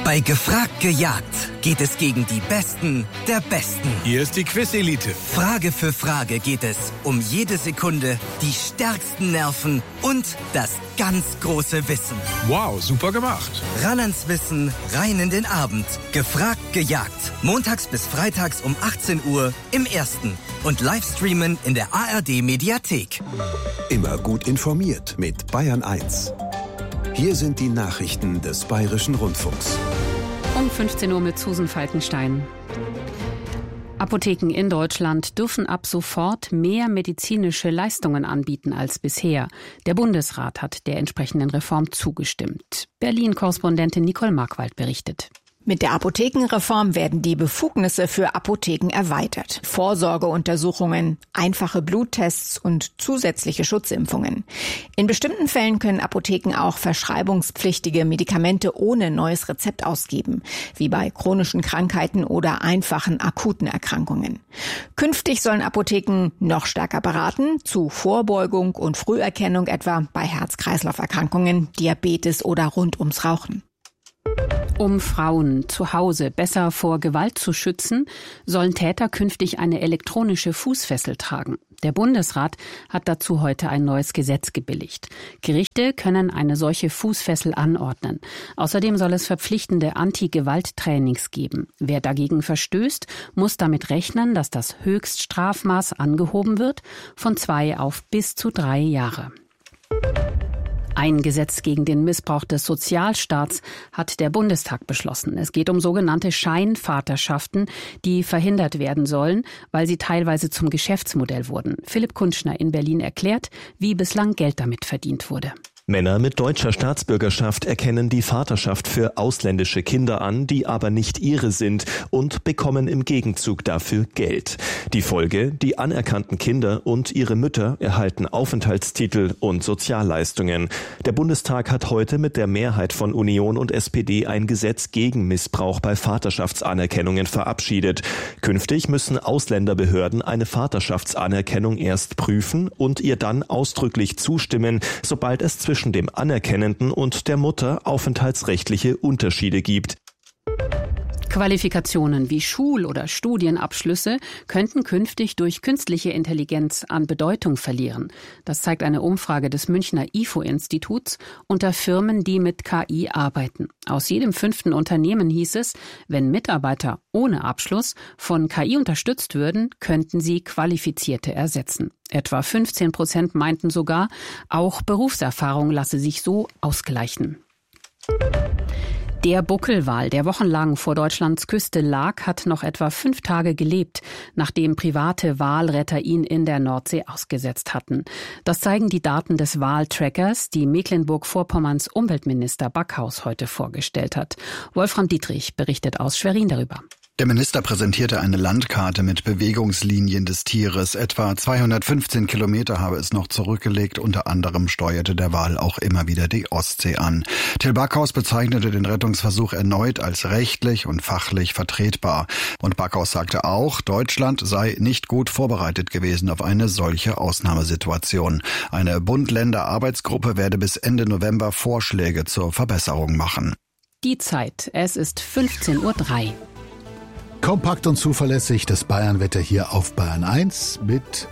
Bei Gefragt gejagt geht es gegen die Besten der Besten. Hier ist die Quiz-Elite. Frage für Frage geht es um jede Sekunde, die stärksten Nerven und das ganz große Wissen. Wow, super gemacht. Ran ans Wissen, rein in den Abend. Gefragt gejagt. Montags bis freitags um 18 Uhr im Ersten. Und Livestreamen in der ARD-Mediathek. Immer gut informiert mit Bayern 1. Hier sind die Nachrichten des Bayerischen Rundfunks. Um 15 Uhr mit Susan Falkenstein. Apotheken in Deutschland dürfen ab sofort mehr medizinische Leistungen anbieten als bisher. Der Bundesrat hat der entsprechenden Reform zugestimmt. Berlin-Korrespondentin Nicole Markwald berichtet. Mit der Apothekenreform werden die Befugnisse für Apotheken erweitert. Vorsorgeuntersuchungen, einfache Bluttests und zusätzliche Schutzimpfungen. In bestimmten Fällen können Apotheken auch verschreibungspflichtige Medikamente ohne neues Rezept ausgeben, wie bei chronischen Krankheiten oder einfachen akuten Erkrankungen. Künftig sollen Apotheken noch stärker beraten, zu Vorbeugung und Früherkennung etwa bei Herz-Kreislauf-Erkrankungen, Diabetes oder rund ums Rauchen. Um Frauen zu Hause besser vor Gewalt zu schützen, sollen Täter künftig eine elektronische Fußfessel tragen. Der Bundesrat hat dazu heute ein neues Gesetz gebilligt. Gerichte können eine solche Fußfessel anordnen. Außerdem soll es verpflichtende Anti-Gewalt-Trainings geben. Wer dagegen verstößt, muss damit rechnen, dass das Höchststrafmaß angehoben wird von 2 auf bis zu 3 Jahre. Ein Gesetz gegen den Missbrauch des Sozialstaats hat der Bundestag beschlossen. Es geht um sogenannte Scheinvaterschaften, die verhindert werden sollen, weil sie teilweise zum Geschäftsmodell wurden. Philipp Kunschner in Berlin erklärt, wie bislang Geld damit verdient wurde. Männer mit deutscher Staatsbürgerschaft erkennen die Vaterschaft für ausländische Kinder an, die aber nicht ihre sind, und bekommen im Gegenzug dafür Geld. Die Folge: Die anerkannten Kinder und ihre Mütter erhalten Aufenthaltstitel und Sozialleistungen. Der Bundestag hat heute mit der Mehrheit von Union und SPD ein Gesetz gegen Missbrauch bei Vaterschaftsanerkennungen verabschiedet. Künftig müssen Ausländerbehörden eine Vaterschaftsanerkennung erst prüfen und ihr dann ausdrücklich zustimmen, sobald es zwischen dem Anerkennenden und der Mutter aufenthaltsrechtliche Unterschiede gibt. Qualifikationen wie Schul- oder Studienabschlüsse könnten künftig durch künstliche Intelligenz an Bedeutung verlieren. Das zeigt eine Umfrage des Münchner IFO-Instituts unter Firmen, die mit KI arbeiten. Aus jedem 5. Unternehmen hieß es, wenn Mitarbeiter ohne Abschluss von KI unterstützt würden, könnten sie Qualifizierte ersetzen. Etwa 15% meinten sogar, auch Berufserfahrung lasse sich so ausgleichen. Der Buckelwal, der wochenlang vor Deutschlands Küste lag, hat noch etwa 5 Tage gelebt, nachdem private Walretter ihn in der Nordsee ausgesetzt hatten. Das zeigen die Daten des Waltrackers, die Mecklenburg-Vorpommerns Umweltminister Backhaus heute vorgestellt hat. Wolfram Dietrich berichtet aus Schwerin darüber. Der Minister präsentierte eine Landkarte mit Bewegungslinien des Tieres. Etwa 215 Kilometer habe es noch zurückgelegt. Unter anderem steuerte der Wal auch immer wieder die Ostsee an. Till Backhaus bezeichnete den Rettungsversuch erneut als rechtlich und fachlich vertretbar. Und Backhaus sagte auch, Deutschland sei nicht gut vorbereitet gewesen auf eine solche Ausnahmesituation. Eine Bund-Länder-Arbeitsgruppe werde bis Ende November Vorschläge zur Verbesserung machen. Die Zeit, es ist 15:03 Uhr. Kompakt und zuverlässig das Bayernwetter hier auf Bayern 1 mit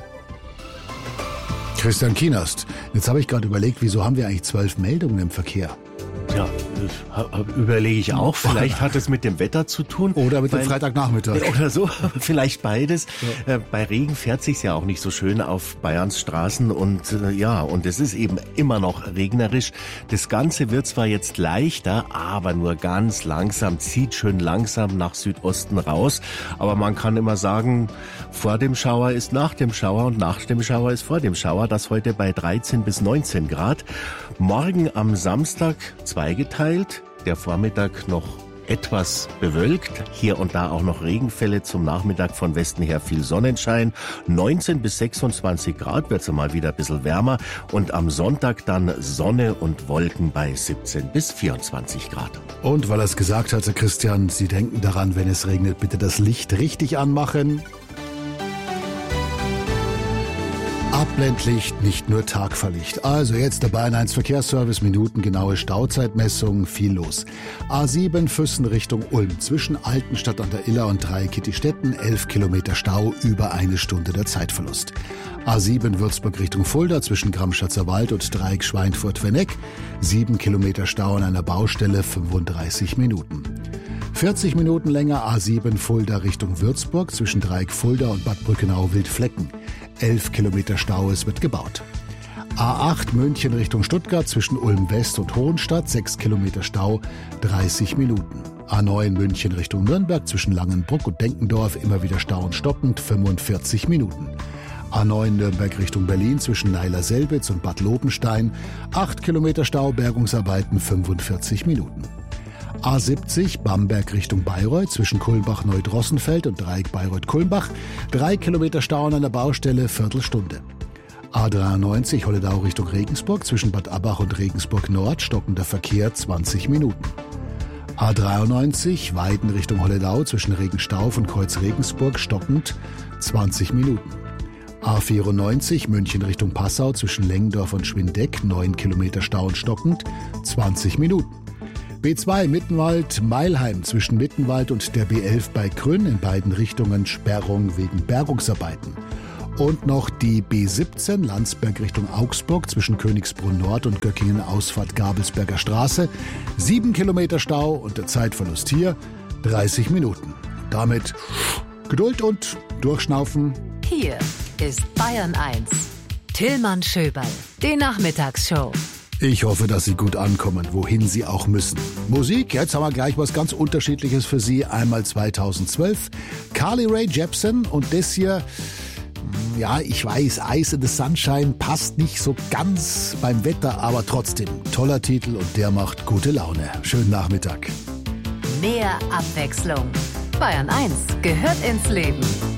Christian Kienast. Jetzt habe ich gerade überlegt, wieso haben wir eigentlich 12 Meldungen im Verkehr? Ja, überlege ich auch. Vielleicht hat es mit dem Wetter zu tun. Oder mit dem Freitagnachmittag. Oder so, vielleicht beides. Ja. Bei Regen fährt sich's ja auch nicht so schön auf Bayerns Straßen und und es ist eben immer noch regnerisch. Das Ganze wird zwar jetzt leichter, aber nur ganz langsam, zieht schön langsam nach Südosten raus. Aber man kann immer sagen, vor dem Schauer ist nach dem Schauer und nach dem Schauer ist vor dem Schauer. Das heute bei 13 bis 19 Grad. Morgen am Samstag zweigeteilt, der Vormittag noch etwas bewölkt, hier und da auch noch Regenfälle, zum Nachmittag von Westen her viel Sonnenschein, 19 bis 26 Grad, wird es mal wieder ein bisschen wärmer und am Sonntag dann Sonne und Wolken bei 17 bis 24 Grad. Und weil er es gesagt hatte, Christian, Sie denken daran, wenn es regnet, bitte das Licht richtig anmachen. Ab Blendlicht, nicht nur Tagfahrlicht. Also jetzt der Bayern 1 Verkehrsservice, minutengenaue Stauzeitmessung, viel los. A7 Füssen Richtung Ulm, zwischen Altenstadt an der Iller und Dreieck-Kittistetten, 11 Kilometer Stau, über eine Stunde der Zeitverlust. A7 Würzburg Richtung Fulda, zwischen Gramschatzer Wald und Dreieck Schweinfurt-Venneck, 7 Kilometer Stau an einer Baustelle, 35 Minuten. 40 Minuten länger A7 Fulda Richtung Würzburg, zwischen Dreieck Fulda und Bad Brückenau-Wildflecken. 11 Kilometer Stau, es wird gebaut. A8 München Richtung Stuttgart, zwischen Ulm West und Hohenstadt, 6 Kilometer Stau, 30 Minuten. A9 München Richtung Nürnberg, zwischen Langenbruck und Denkendorf, immer wieder Stau und stockend, 45 Minuten. A9 Nürnberg Richtung Berlin, zwischen Neiler-Selbitz und Bad Lobenstein, 8 Kilometer Stau, Bergungsarbeiten, 45 Minuten. A70 Bamberg Richtung Bayreuth, zwischen Kulmbach-Neudrossenfeld und Dreieck Bayreuth-Kulmbach, 3 Kilometer Stau an einer Baustelle, Viertelstunde. A93 Holledau Richtung Regensburg, zwischen Bad Abbach und Regensburg Nord, stockender Verkehr, 20 Minuten. A93 Weiden Richtung Holledau, zwischen Regenstauf und Kreuz Regensburg, stockend, 20 Minuten. A94 München Richtung Passau, zwischen Lengendorf und Schwindeck, 9 Kilometer Stau und stockend, 20 Minuten. B2 Mittenwald-Meilheim, zwischen Mittenwald und der B11 bei Krünn, in beiden Richtungen Sperrung wegen Bergungsarbeiten. Und noch die B17 Landsberg Richtung Augsburg, zwischen Königsbrunn Nord und Göckingen Ausfahrt Gabelsberger Straße, 7 Kilometer Stau und der Zeitverlust hier 30 Minuten. Damit Geduld und Durchschnaufen. Hier ist Bayern 1. Tillmann Schöberl, die Nachmittagsshow. Ich hoffe, dass Sie gut ankommen, wohin Sie auch müssen. Musik, jetzt haben wir gleich was ganz Unterschiedliches für Sie. Einmal 2012, Carly Rae Jepsen und das hier, ja, ich weiß, Ice in the Sunshine passt nicht so ganz beim Wetter, aber trotzdem, toller Titel und der macht gute Laune. Schönen Nachmittag. Mehr Abwechslung. Bayern 1 gehört ins Leben.